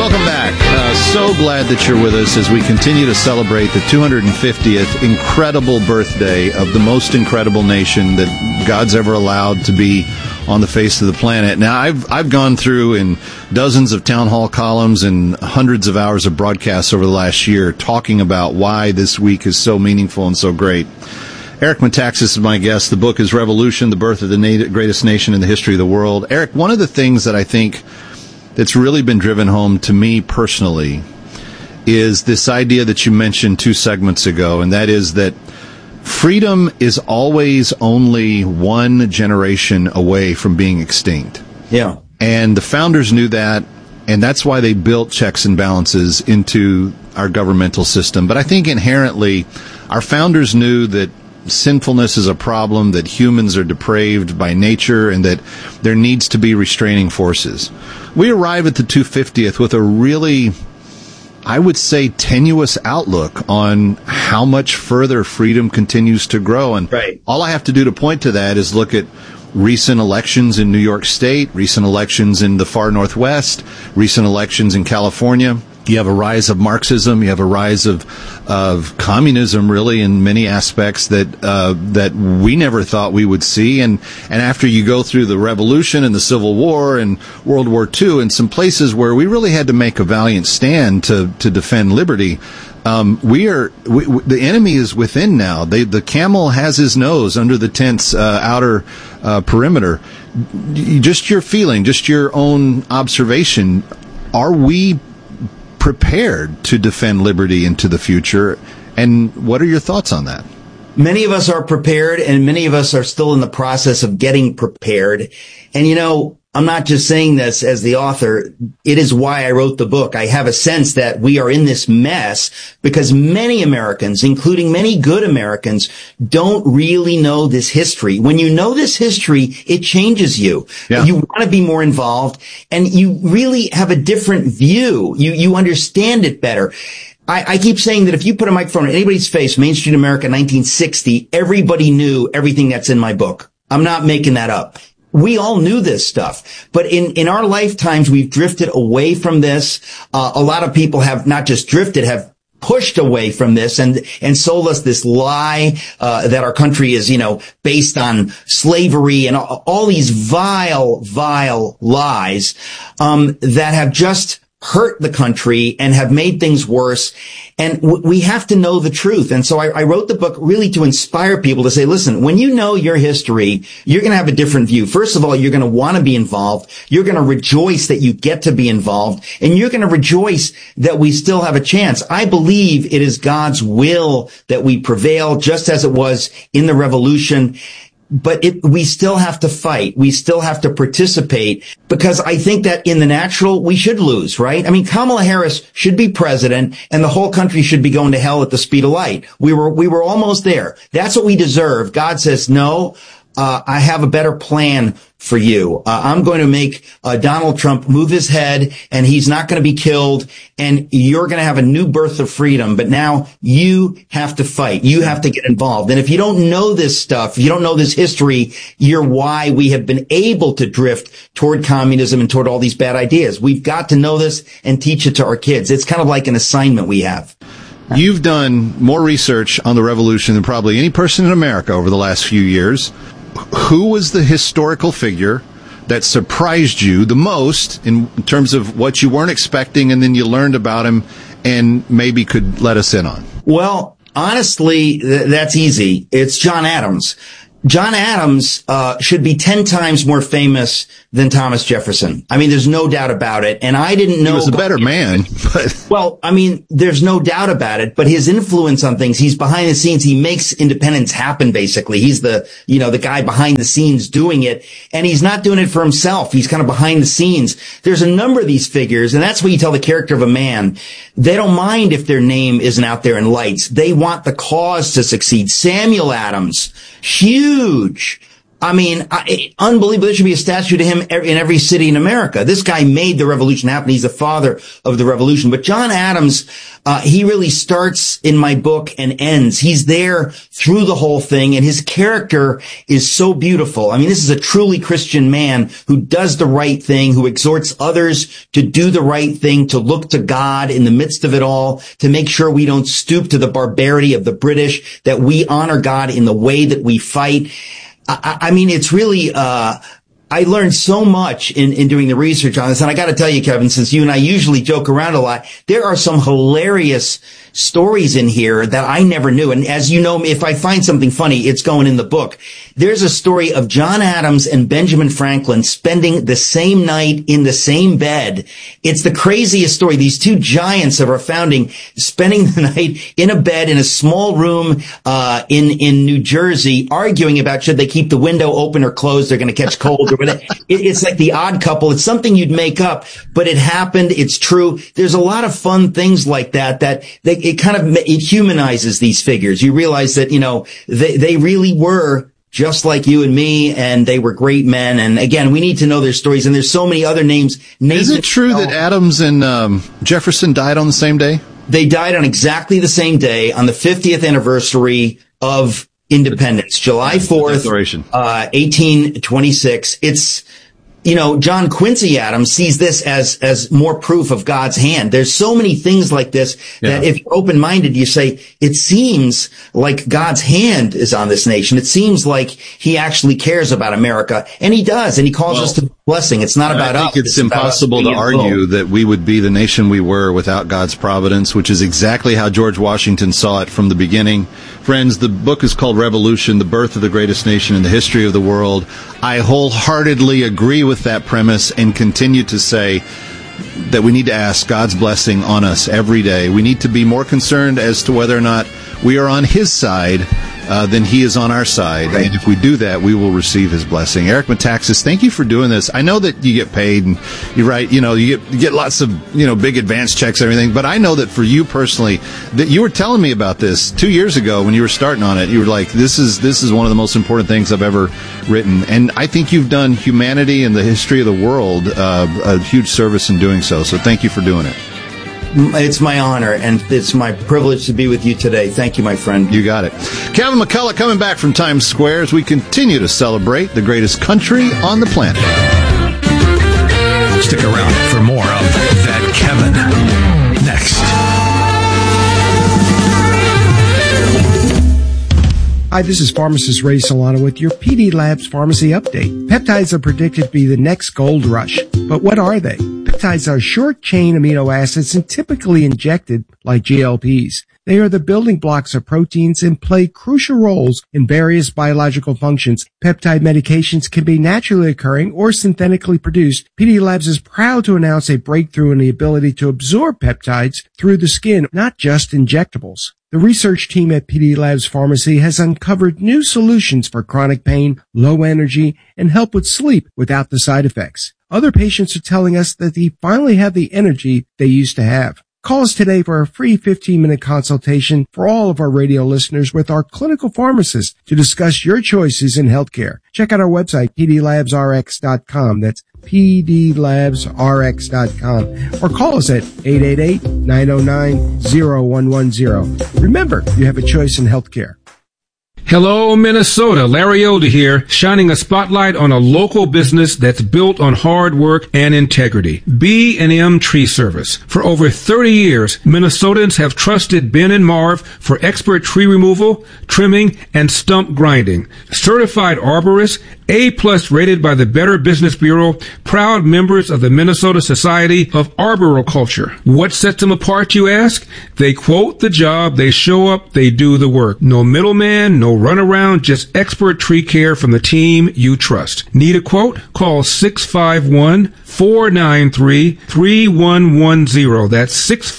Welcome back. So glad that you're with us as we continue to celebrate the 250th incredible birthday of the most incredible nation that God's ever allowed to be on the face of the planet. Now, I've gone through in dozens of town hall columns and hundreds of hours of broadcasts over the last year talking about why this week is so meaningful and so great. Eric Metaxas is my guest. The book is Revolution, the Birth of the Greatest Nation in the History of the World. Eric, one of the things that I think that's really been driven home to me personally is this idea that you mentioned 2 segments ago, and that is that freedom is always only one generation away from being extinct. Yeah. And the founders knew that, and that's why they built checks and balances into our governmental system. But I think inherently our founders knew that sinfulness is a problem, that humans are depraved by nature, and that there needs to be restraining forces. We arrive at the 250th with a really, I would say, tenuous outlook on how much further freedom continues to grow. And right. All I have to do to point to that is look at recent elections in New York State, recent elections in the far Northwest, recent elections in California. You have a rise of Marxism. You have a rise of communism, really, in many aspects that we never thought we would see. And after you go through the Revolution and the Civil War and World War II, and some places where we really had to make a valiant stand to defend liberty, the enemy is within now. The camel has his nose under the tent's outer perimeter. Just your feeling, just your own observation. Are we prepared to defend liberty into the future? And what are your thoughts on that? Many of us are prepared, and many of us are still in the process of getting prepared. And, I'm not just saying this as the author. It is why I wrote the book. I have a sense that we are in this mess because many Americans, including many good Americans, don't really know this history. When you know this history, it changes you. Yeah. You want to be more involved, and you really have a different view. You understand it better. I keep saying that if you put a microphone in anybody's face, Main Street America 1960, everybody knew everything that's in my book. I'm not making that up. We all knew this stuff, but in our lifetimes, we've drifted away from this. A lot of people have not just drifted, have pushed away from this and sold us this lie, that our country is, based on slavery and all these vile lies, that have just hurt the country and have made things worse. And we have to know the truth. And so I wrote the book really to inspire people to say, listen, when you know your history, you're going to have a different view. First of all, you're going to want to be involved. You're going to rejoice that you get to be involved, and you're going to rejoice that we still have a chance. I believe it is God's will that we prevail, just as it was in the Revolution. But we still have to fight. We still have to participate, because I think that in the natural, we should lose, right? I mean, Kamala Harris should be president and the whole country should be going to hell at the speed of light. We were almost there. That's what we deserve. God says, no, I have a better plan for you. I'm going to make Donald Trump move his head, and he's not going to be killed, and you're going to have a new birth of freedom. But now you have to fight. You have to get involved. And if you don't know this stuff, if you don't know this history, you're why we have been able to drift toward communism and toward all these bad ideas. We've got to know this and teach it to our kids. It's kind of like an assignment we have. You've done more research on the revolution than probably any person in America over the last few years. Who was the historical figure that surprised you the most in terms of what you weren't expecting, and then you learned about him and maybe could let us in on? Well, honestly, that's easy. It's John Adams. John Adams should be 10 times more famous than Thomas Jefferson. I mean, there's no doubt about it. And I didn't know. He was a better man. But well, I mean, there's no doubt about it. But his influence on things, he's behind the scenes. He makes independence happen, basically. He's the guy behind the scenes doing it. And he's not doing it for himself. He's kind of behind the scenes. There's a number of these figures, and that's what you tell the character of a man. They don't mind if their name isn't out there in lights. They want the cause to succeed. Samuel Adams, huge. I mean, unbelievable. There should be a statue to him in every city in America. This guy made the revolution happen. He's the father of the revolution. But John Adams, he really starts in my book and ends. He's there through the whole thing, and his character is so beautiful. I mean, this is a truly Christian man who does the right thing, who exhorts others to do the right thing, to look to God in the midst of it all, to make sure we don't stoop to the barbarity of the British, that we honor God in the way that we fight. I mean, it's really, I learned so much in doing the research on this. And I got to tell you, Kevin, since you and I usually joke around a lot, there are some hilarious stories in here that I never knew. And as you know, if I find something funny, it's going in the book. There's a story of John Adams and Benjamin Franklin spending the same night in the same bed. It's the craziest story. These two giants of our founding spending the night in a bed in a small room, in New Jersey, arguing about should they keep the window open or closed. They're going to catch cold or whatever. It's like The Odd Couple. It's something you'd make up, but it happened. It's true. There's a lot of fun things like that, it humanizes these figures. You realize that, you know, they really were just like you and me, and they were great men. And again, we need to know their stories. And there's so many other names. Is it true that Adams and Jefferson died on the same day? They died on exactly the same day, on the 50th anniversary of independence, July 4th, 1826. It's, you know, John Quincy Adams sees this as more proof of God's hand. There's so many things like this that if you're open-minded, you say, it seems like God's hand is on this nation. It seems like he actually cares about America, and he does, and he calls us to blessing. It's not about us. I think it's impossible to argue that we would be the nation we were without God's providence, which is exactly how George Washington saw it from the beginning. Friends, the book is called Revolution, the Birth of the Greatest Nation in the History of the World. I wholeheartedly agree with that premise and continue to say that we need to ask God's blessing on us every day. We need to be more concerned as to whether or not we are on his side than he is on our side. Right. And if we do that, we will receive his blessing. Eric Metaxas, thank you for doing this. I know that you get paid, and you're right, you know, you get lots of, you know, big advance checks and everything, but I know that for you personally, that you were telling me about this 2 years ago when you were starting on it. You were like, this is one of the most important things I've ever written. And I think you've done humanity and the history of the world a huge service in doing so. So thank you for doing it. It's my honor, and it's my privilege to be with you today. Thank you, my friend. You got it. Kevin McCullough coming back from Times Square as we continue to celebrate the greatest country on the planet. Stick around for more of That Kevin next. Hi, this is pharmacist Ray Solano with your PD Labs Pharmacy Update. Peptides are predicted to be the next gold rush. But what are they? Peptides are short-chain amino acids and typically injected like GLPs. They are the building blocks of proteins and play crucial roles in various biological functions. Peptide medications can be naturally occurring or synthetically produced. PD Labs is proud to announce a breakthrough in the ability to absorb peptides through the skin, not just injectables. The research team at PD Labs Pharmacy has uncovered new solutions for chronic pain, low energy, and help with sleep without the side effects. Other patients are telling us that they finally have the energy they used to have. Call us today for a free 15-minute consultation for all of our radio listeners with our clinical pharmacist to discuss your choices in healthcare. Check out our website, pdlabsrx.com. That's pdlabsrx.com. Or call us at 888-909-0110. Remember, you have a choice in healthcare. Hello, Minnesota. Larry Elder here, shining a spotlight on a local business that's built on hard work and integrity. B&M Tree Service. For over 30 years, Minnesotans have trusted Ben and Marv for expert tree removal, trimming, and stump grinding. Certified arborists, A+ rated by the Better Business Bureau, proud members of the Minnesota Society of Arboriculture. What sets them apart, you ask? They quote the job, they show up, they do the work. No middleman, no runaround, just expert tree care from the team you trust. Need a quote? Call 651-493-3110. That's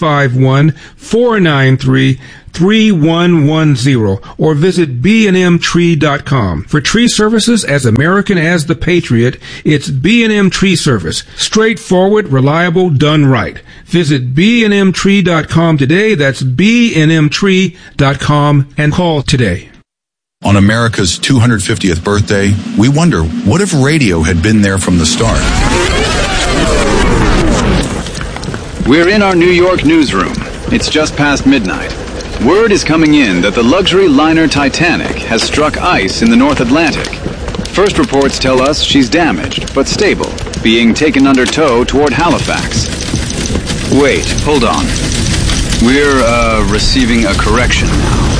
651-493-3110, or visit bnmtree.com. For tree services as American as the Patriot, it's B&M Tree Service. Straightforward, reliable, done right. Visit bnmtree.com today. That's bnmtree.com, and call today. On America's 250th birthday, we wonder, what if radio had been there from the start? We're in our New York newsroom. It's just past midnight. Word is coming in that the luxury liner Titanic has struck ice in the North Atlantic. First reports tell us she's damaged, but stable, being taken under tow toward Halifax. Wait, hold on. We're, receiving a correction now.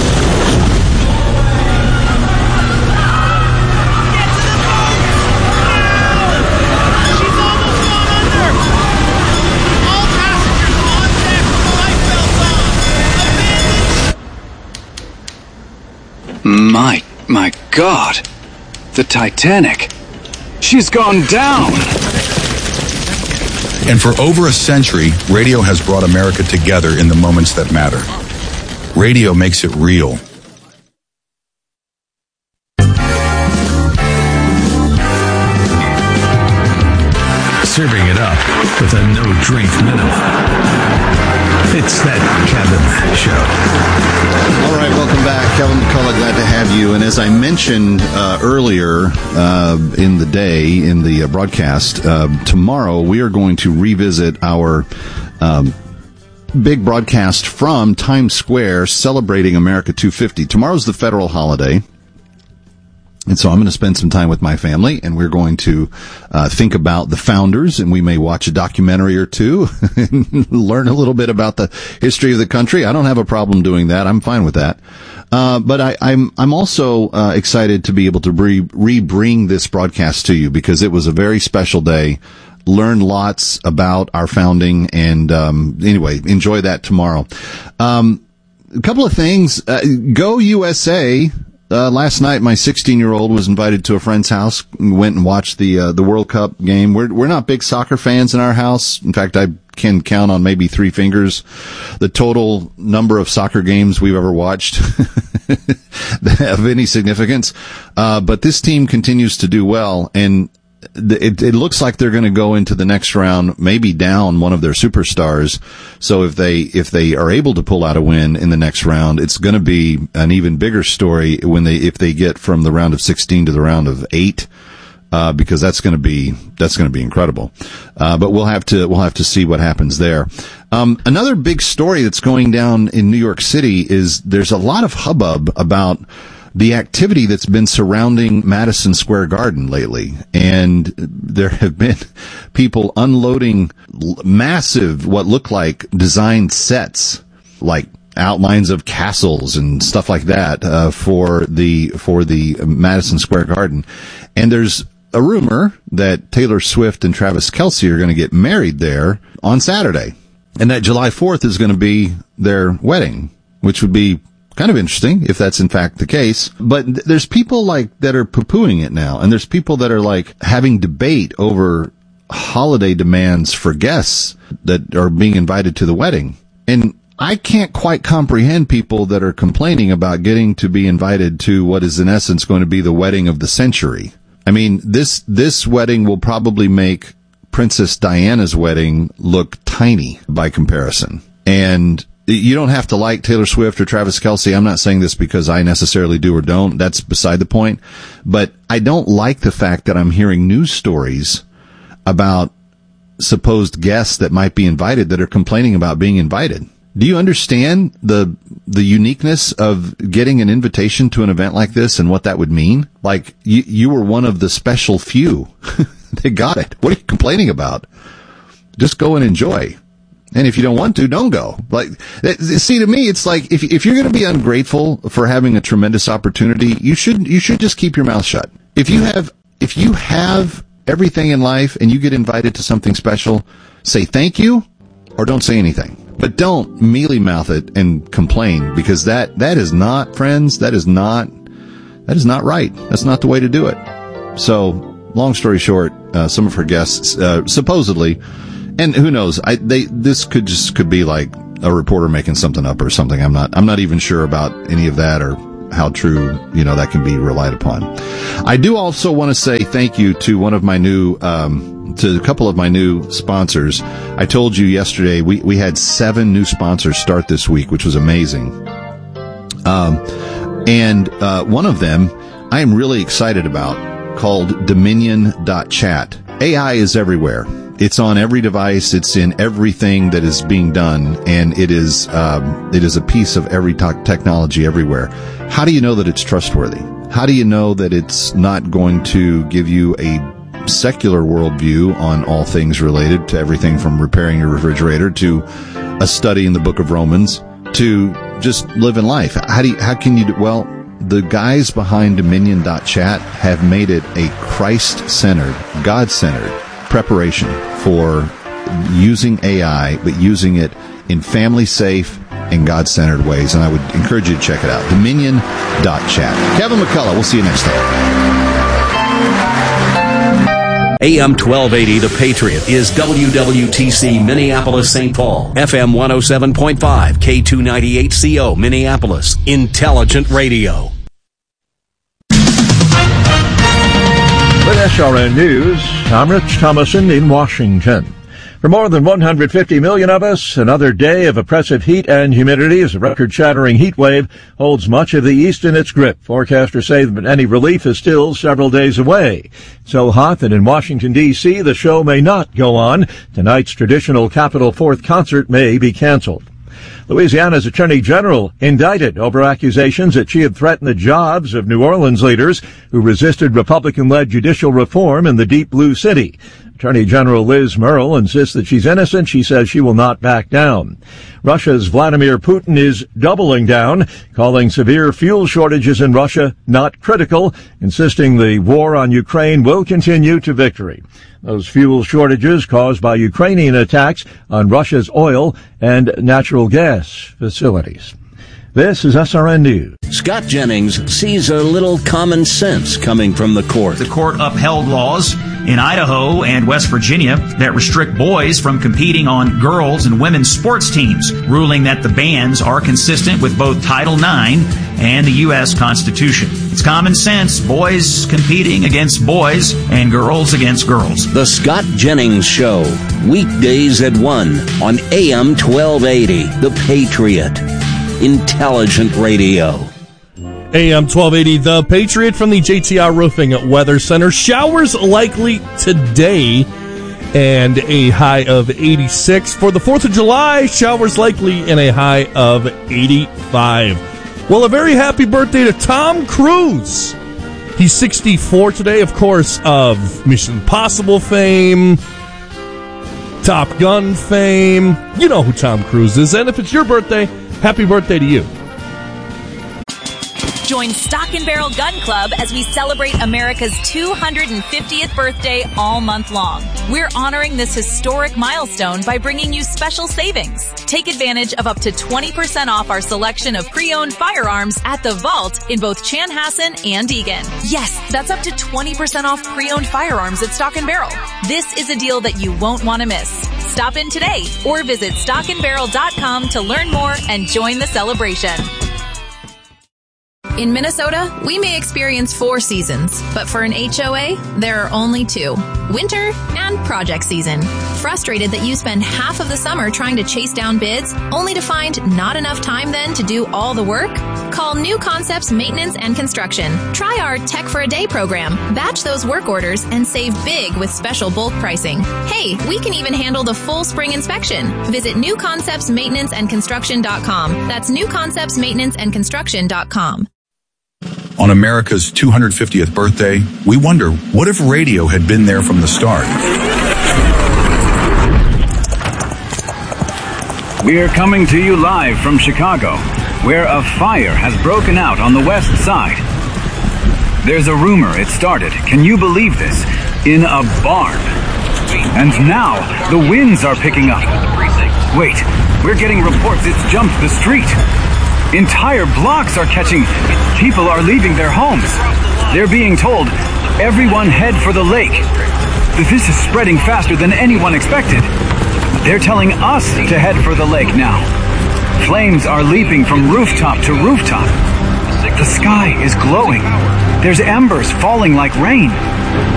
My God, the Titanic, she's gone down. And for over a century, radio has brought America together in the moments that matter. Radio makes it real. Serving it up with a no-drink minimum. It's That Kevin Show. All right, welcome back. Kevin McCullough, glad to have you. And as I mentioned earlier in the day, in the broadcast, tomorrow we are going to revisit our big broadcast from Times Square celebrating America 250. Tomorrow's the federal holiday. And so I'm going to spend some time with my family, and we're going to think about the founders, and we may watch a documentary or two and learn a little bit about the history of the country. I don't have a problem doing that. I'm fine with that. But I'm also excited to be able to re-bring this broadcast to you because it was a very special day. Learn lots about our founding, and anyway, enjoy that tomorrow. A couple of things. Go USA. Last night, my 16-year-old was invited to a friend's house, went and watched the World Cup game. We're not big soccer fans in our house. In fact, I can count on maybe 3 fingers the total number of soccer games we've ever watched of any significance. But this team continues to do well, and it looks like they're going to go into the next round, maybe down one of their superstars. So if they are able to pull out a win in the next round, it's going to be an even bigger story if they get from the round of 16 to the round of 8, because that's going to be incredible. But we'll have to see what happens there. Another big story that's going down in New York City is there's a lot of hubbub about the activity that's been surrounding Madison Square Garden lately. And there have been people unloading massive, what look like designed sets, like outlines of castles and stuff like that, for the Madison Square Garden. And there's a rumor that Taylor Swift and Travis Kelce are going to get married there on Saturday. And that July 4th is going to be their wedding, which would be kind of interesting if that's in fact the case. But there's people that are poo-pooing it now, and there's people that are having debate over holiday demands for guests that are being invited to the wedding. And I can't quite comprehend people that are complaining about getting to be invited to what is in essence going to be the wedding of the century. I mean, this wedding will probably make Princess Diana's wedding look tiny by comparison. And you don't have to like Taylor Swift or Travis Kelce. I'm not saying this because I necessarily do or don't. That's beside the point. But I don't like the fact that I'm hearing news stories about supposed guests that might be invited that are complaining about being invited. Do you understand the uniqueness of getting an invitation to an event like this and what that would mean? Like, you were one of the special few that got it. What are you complaining about? Just go and enjoy. And if you don't want to, don't go. See, to me, it's like, if you're going to be ungrateful for having a tremendous opportunity, you should just keep your mouth shut. If you have everything in life and you get invited to something special, say thank you or don't say anything. But don't mealy-mouth it and complain, because that is not, friends, that is not right. That's not the way to do it. So, long story short, some of her guests, supposedly, and who knows? This could be like a reporter making something up or something. I'm not even sure about any of that or how true, that can be relied upon. I do also want to say thank you to one of my to a couple of my new sponsors. I told you yesterday we had 7 new sponsors start this week, which was amazing. And one of them I am really excited about, called Dominion.chat. AI is everywhere. It's on every device. It's in everything that is being done, and it is a piece of every technology everywhere. How do you know that it's trustworthy? How do you know that it's not going to give you a secular worldview on all things related to everything from repairing your refrigerator to a study in the book of Romans to just living life? How can you do? Well, the guys behind Dominion.chat have made it a Christ-centered, God-centered preparation for using AI, but using it in family-safe and God-centered ways. And I would encourage you to check it out. Dominion.chat. Kevin McCullough, we'll see you next time. AM 1280, The Patriot, is WWTC Minneapolis, St. Paul. FM 107.5, K298CO, Minneapolis. Intelligent radio. With SRN News, I'm Rich Thomason in Washington. For more than 150 million of us, another day of oppressive heat and humidity as a record-shattering heat wave holds much of the East in its grip. Forecasters say that any relief is still several days away. So hot that in Washington, D.C., the show may not go on. Tonight's traditional Capitol 4th concert may be canceled. Louisiana's Attorney General indicted over accusations that she had threatened the jobs of New Orleans leaders who resisted Republican-led judicial reform in the Deep Blue City. Attorney General Liz Murrill insists that she's innocent. She says she will not back down. Russia's Vladimir Putin is doubling down, calling severe fuel shortages in Russia not critical, insisting the war on Ukraine will continue to victory. Those fuel shortages caused by Ukrainian attacks on Russia's oil and natural gas facilities. This is SRN News. Scott Jennings sees a little common sense coming from the court. The court upheld laws in Idaho and West Virginia that restrict boys from competing on girls' and women's sports teams, ruling that the bans are consistent with both Title IX and the U.S. Constitution. It's common sense, boys competing against boys and girls against girls. The Scott Jennings Show, weekdays at 1 on AM 1280, The Patriot. Intelligent radio. AM 1280, The Patriot from the JTR Roofing Weather Center. Showers likely today and a high of 86. For the 4th of July, showers likely and a high of 85. Well, a very happy birthday to Tom Cruise. He's 64 today, of course, of Mission Impossible fame, Top Gun fame. You know who Tom Cruise is. And if it's your birthday, happy birthday to you. Join Stock and Barrel Gun Club as we celebrate America's 250th birthday all month long. We're honoring this historic milestone by bringing you special savings. Take advantage of up to 20% off our selection of pre-owned firearms at the Vault in both Chanhassen and Eagan. Yes, that's up to 20% off pre-owned firearms at Stock and Barrel. This is a deal that you won't want to miss. Stop in today or visit stockandbarrel.com to learn more and join the celebration. In Minnesota, we may experience 4 seasons, but for an HOA, there are only 2. Winter and project season. Frustrated that you spend half of the summer trying to chase down bids, only to find not enough time then to do all the work? Call New Concepts Maintenance and Construction. Try our Tech for a Day program. Batch those work orders and save big with special bulk pricing. Hey, we can even handle the full spring inspection. Visit newconceptsmaintenanceandconstruction.com. That's newconceptsmaintenanceandconstruction.com. On America's 250th birthday, we wonder, what if radio had been there from the start? We're coming to you live from Chicago, where a fire has broken out on the west side. There's a rumor it started, can you believe this, in a barn. And now, the winds are picking up. Wait, we're getting reports it's jumped the street. Entire blocks are catching. People are leaving their homes. They're being told, everyone head for the lake. This is spreading faster than anyone expected. They're telling us to head for the lake now. Flames are leaping from rooftop to rooftop. The sky is glowing. There's embers falling like rain.